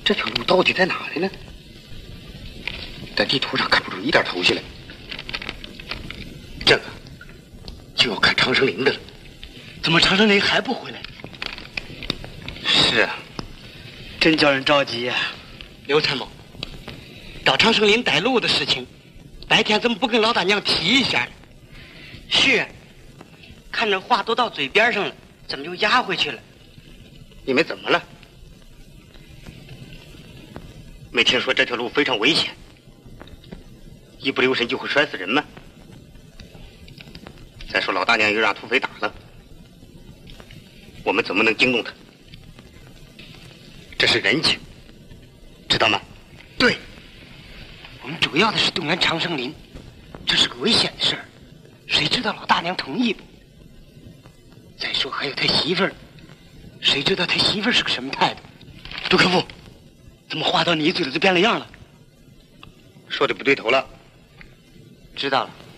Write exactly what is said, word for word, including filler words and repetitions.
这条路到底在哪里呢？在地图上看不出一点头绪来。这个就要看长生林的了。 怎么长生林还不回来？ 是啊， 真叫人着急呀、啊！刘参谋，找长生林带路的事情，白天怎么不跟老大娘提一下呢？是，看着话都到嘴边上了，怎么就压回去了？ 你们怎么了？没听说这条路非常危险，一不留神就会摔死人吗？再说老大娘又让土匪打了，我们怎么能惊动他？这是人情，知道吗？ 对，我们主要的是动员长生林，这是个危险的事儿，谁知道老大娘同意不？再说还有他媳妇儿，谁知道他媳妇儿是个什么态度？杜克夫，怎么话到你嘴里就变了样了？ 说的不对头了。 知道了。